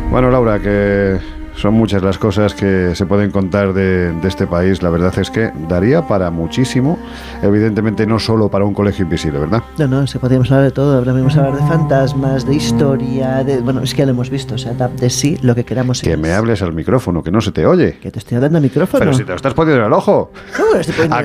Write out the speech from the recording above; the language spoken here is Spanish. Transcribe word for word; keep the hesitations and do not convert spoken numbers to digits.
Bueno, Laura, que son muchas las cosas que se pueden contar de, de este país. La verdad es que daría para muchísimo, evidentemente no solo para un colegio invisible, ¿verdad? No, no, se podríamos hablar de todo. Podríamos hablar de fantasmas, de historia, de... Bueno, es que ya lo hemos visto, o sea, de sí, lo que queramos. Que es... me hables al micrófono, que no se te oye. Que te estoy hablando al micrófono. Pero si te lo estás poniendo en el ojo. ¿Cómo lo estoy poniendo?